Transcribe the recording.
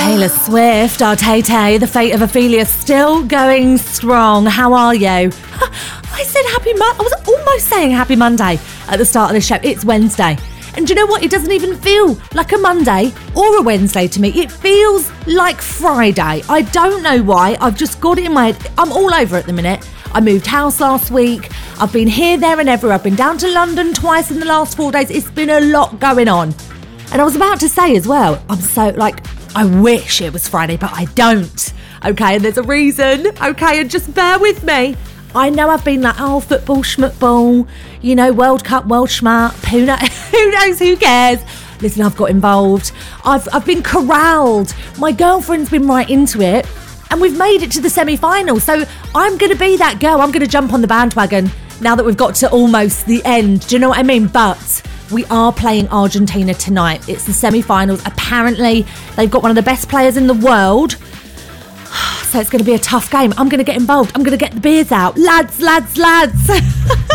Taylor Swift, our Tay-Tay, the fate of Ophelia, still going strong. How are you? I said happy Monday. I was almost saying happy Monday at the start of the show. It's Wednesday. And do you know what? It doesn't even feel like a Monday or a Wednesday to me. It feels like Friday. I don't know why. I've just got it in my head. I'm all over at the minute. I moved house last week. I've been here, there and everywhere. I've been down to London twice in the last 4 days. It's been a lot going on. And I was about to say as well, I'm so I wish it was Friday, but I don't. Okay, and there's a reason. Okay, and just bear with me. I know I've been football, schmuckball, World Cup, World Schmuck, who knows, who cares? Listen, I've got involved. I've been corralled. My girlfriend's been right into it, and we've made it to the semi-final. So I'm going to be that girl. I'm going to jump on the bandwagon now that we've got to almost the end. Do you know what I mean? But we are playing Argentina tonight. It's the semi-finals. Apparently, they've got one of the best players in the world. So it's going to be a tough game. I'm going to get involved. I'm going to get the beers out. Lads.